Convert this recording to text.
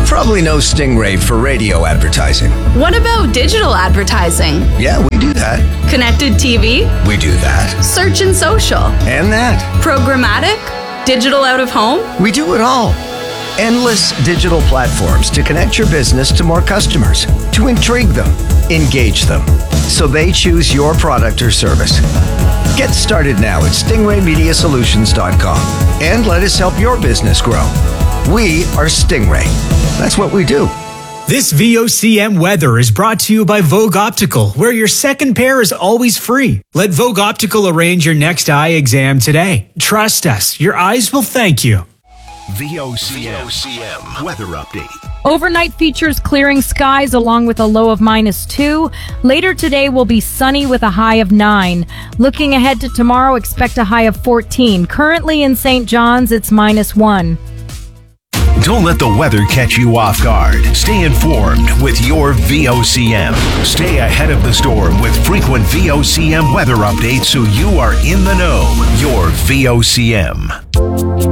probably know Stingray for radio advertising. What about digital advertising? Yeah, we do that. Connected TV? We do that. Search and social? And that. Programmatic? Digital out of home? We do it all. Endless digital platforms to connect your business to more customers, to intrigue them, engage them, so they choose your product or service. Get started now at stingraymediasolutions.com and let us help your business grow. We are Stingray. That's what we do. This VOCM weather is brought to you by Vogue Optical, where your second pair is always free. Let Vogue Optical arrange your next eye exam today. Trust us, your eyes will thank you. VOCM weather update. Overnight features clearing skies along with a low of -2. Later today will be sunny with a high of 9. Looking ahead to tomorrow, expect a high of 14. Currently in St. John's, it's -1. Don't let the weather catch you off guard. Stay informed with your VOCM. Stay ahead of the storm with frequent VOCM weather updates so you are in the know. Your VOCM.